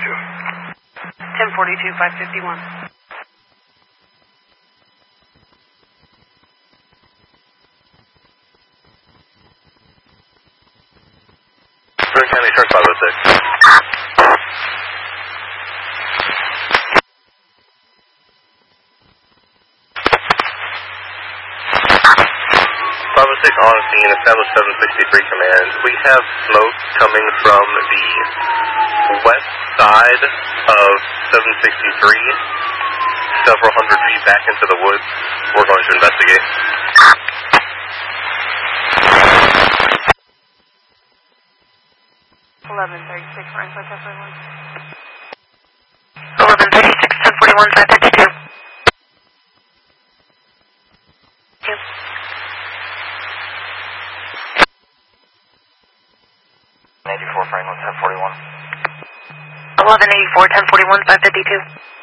1042, 551. Bergen County Shark 506. 506 on scene, establish 763 command. We have smoke coming from the west side of 763, several hundred feet back into the woods. We're going to investigate. Eleven 36, right side 1041. 1136, 1041, 552. Yep. 84 Franklin 1041. 1184, 1041, 552.